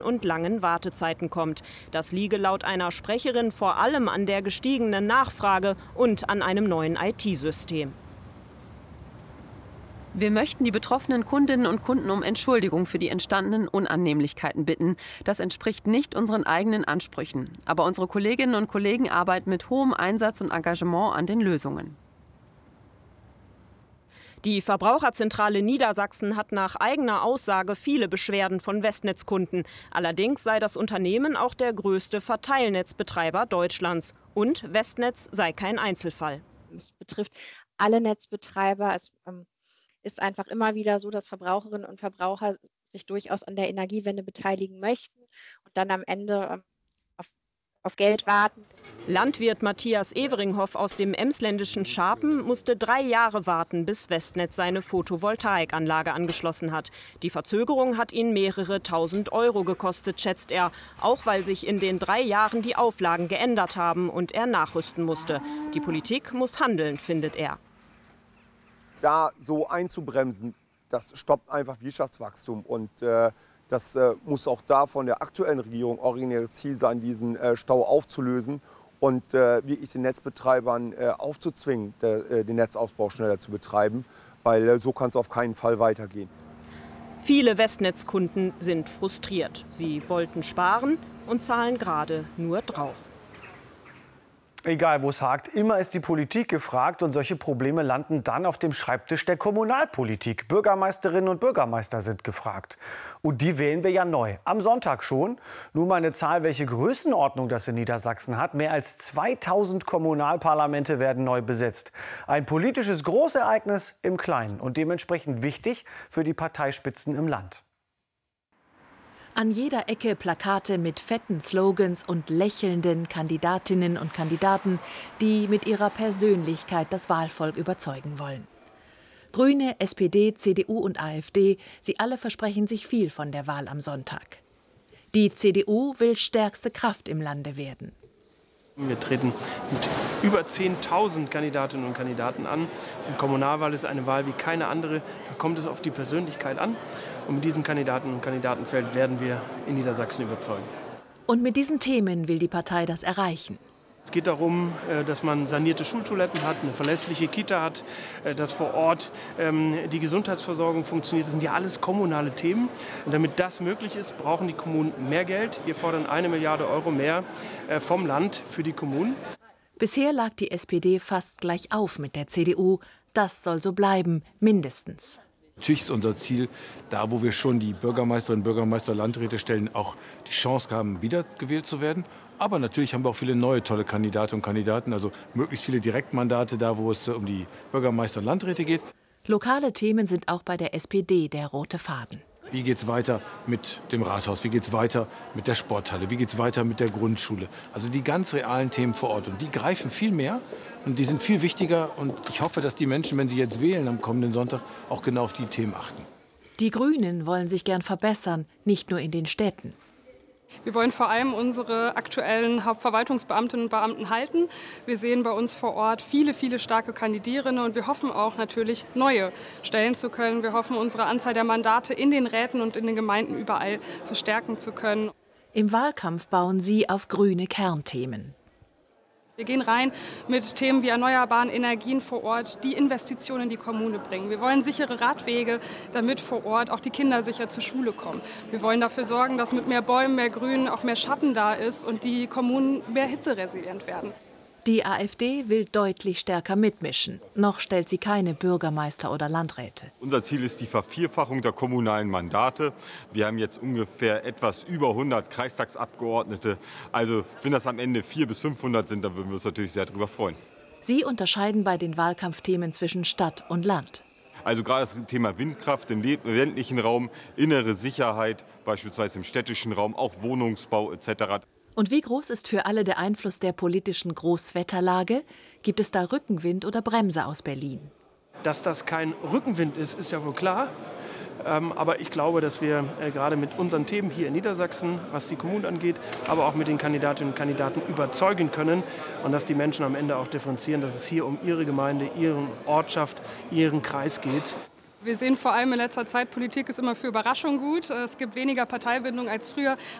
und langen Wartezeiten kommt. Das liege laut einer Sprecherin vor allem an der gestiegenen Nachfrage und an einem neuen IT-System. Wir möchten die betroffenen Kundinnen und Kunden um Entschuldigung für die entstandenen Unannehmlichkeiten bitten. Das entspricht nicht unseren eigenen Ansprüchen. Aber unsere Kolleginnen und Kollegen arbeiten mit hohem Einsatz und Engagement an den Lösungen. Die Verbraucherzentrale Niedersachsen hat nach eigener Aussage viele Beschwerden von Westnetzkunden. Allerdings sei das Unternehmen auch der größte Verteilnetzbetreiber Deutschlands. Und Westnetz sei kein Einzelfall. Es betrifft alle Netzbetreiber. Es ist einfach immer wieder so, dass Verbraucherinnen und Verbraucher sich durchaus an der Energiewende beteiligen möchten und dann am Ende auf Geld warten. Landwirt Matthias Everinghoff aus dem emsländischen Scharpen musste 3 Jahre warten, bis Westnetz seine Photovoltaikanlage angeschlossen hat. Die Verzögerung hat ihn mehrere tausend Euro gekostet, schätzt er. Auch weil sich in den 3 Jahren die Auflagen geändert haben und er nachrüsten musste. Die Politik muss handeln, findet er. Da so einzubremsen, das stoppt einfach Wirtschaftswachstum. Und das muss auch da von der aktuellen Regierung originäres Ziel sein, diesen Stau aufzulösen und wirklich den Netzbetreibern aufzuzwingen, den Netzausbau schneller zu betreiben, weil so kann es auf keinen Fall weitergehen. Viele Westnetzkunden sind frustriert. Sie wollten sparen und zahlen gerade nur drauf. Egal, wo es hakt, immer ist die Politik gefragt und solche Probleme landen dann auf dem Schreibtisch der Kommunalpolitik. Bürgermeisterinnen und Bürgermeister sind gefragt. Und die wählen wir ja neu. Am Sonntag schon. Nur mal eine Zahl, welche Größenordnung das in Niedersachsen hat. Mehr als 2000 Kommunalparlamente werden neu besetzt. Ein politisches Großereignis im Kleinen und dementsprechend wichtig für die Parteispitzen im Land. An jeder Ecke Plakate mit fetten Slogans und lächelnden Kandidatinnen und Kandidaten, die mit ihrer Persönlichkeit das Wahlvolk überzeugen wollen. Grüne, SPD, CDU und AfD, sie alle versprechen sich viel von der Wahl am Sonntag. Die CDU will stärkste Kraft im Lande werden. Wir treten mit über 10.000 Kandidatinnen und Kandidaten an. Die Kommunalwahl ist eine Wahl wie keine andere. Da kommt es auf die Persönlichkeit an. Und mit diesem Kandidaten- und Kandidatenfeld werden wir in Niedersachsen überzeugen. Und mit diesen Themen will die Partei das erreichen. Es geht darum, dass man sanierte Schultoiletten hat, eine verlässliche Kita hat, dass vor Ort die Gesundheitsversorgung funktioniert. Das sind ja alles kommunale Themen. Und damit das möglich ist, brauchen die Kommunen mehr Geld. Wir fordern 1 Milliarde Euro mehr vom Land für die Kommunen. Bisher lag die SPD fast gleich auf mit der CDU. Das soll so bleiben, mindestens. Natürlich ist unser Ziel, da wo wir schon die Bürgermeisterinnen, Bürgermeister, Landräte stellen, auch die Chance haben, wiedergewählt zu werden. Aber natürlich haben wir auch viele neue tolle Kandidatinnen und Kandidaten, also möglichst viele Direktmandate da, wo es um die Bürgermeister und Landräte geht. Lokale Themen sind auch bei der SPD der rote Faden. Wie geht es weiter mit dem Rathaus? Wie geht es weiter mit der Sporthalle? Wie geht es weiter mit der Grundschule? Also die ganz realen Themen vor Ort. Und die greifen viel mehr und die sind viel wichtiger. Und ich hoffe, dass die Menschen, wenn sie jetzt wählen am kommenden Sonntag, auch genau auf die Themen achten. Die Grünen wollen sich gern verbessern, nicht nur in den Städten. Wir wollen vor allem unsere aktuellen Hauptverwaltungsbeamtinnen und Beamten halten. Wir sehen bei uns vor Ort viele, viele starke Kandidierende und wir hoffen auch natürlich, neue stellen zu können. Wir hoffen, unsere Anzahl der Mandate in den Räten und in den Gemeinden überall verstärken zu können. Im Wahlkampf bauen sie auf grüne Kernthemen. Wir gehen rein mit Themen wie erneuerbaren Energien vor Ort, die Investitionen in die Kommune bringen. Wir wollen sichere Radwege, damit vor Ort auch die Kinder sicher zur Schule kommen. Wir wollen dafür sorgen, dass mit mehr Bäumen, mehr Grün auch mehr Schatten da ist und die Kommunen mehr hitzeresilient werden. Die AfD will deutlich stärker mitmischen. Noch stellt sie keine Bürgermeister oder Landräte. Unser Ziel ist die Vervierfachung der kommunalen Mandate. Wir haben jetzt ungefähr etwas über 100 Kreistagsabgeordnete. Also wenn das am Ende 400 bis 500 sind, dann würden wir uns natürlich sehr darüber freuen. Sie unterscheiden bei den Wahlkampfthemen zwischen Stadt und Land. Also gerade das Thema Windkraft im ländlichen Raum, innere Sicherheit, beispielsweise im städtischen Raum, auch Wohnungsbau etc. Und wie groß ist für alle der Einfluss der politischen Großwetterlage? Gibt es da Rückenwind oder Bremse aus Berlin? Dass das kein Rückenwind ist, ist ja wohl klar. Aber ich glaube, dass wir gerade mit unseren Themen hier in Niedersachsen, was die Kommunen angeht, aber auch mit den Kandidatinnen und Kandidaten überzeugen können. Und dass die Menschen am Ende auch differenzieren, dass es hier um ihre Gemeinde, ihre Ortschaft, ihren Kreis geht. Wir sehen vor allem in letzter Zeit, Politik ist immer für Überraschung gut. Es gibt weniger Parteibindung als früher.